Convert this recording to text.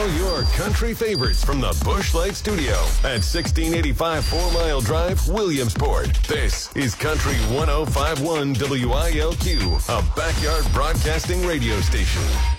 All your country favorites from the Busch Light Studio at 1685 4 Mile Drive, Williamsport. This is Country 105.1 WILQ, a backyard broadcasting radio station.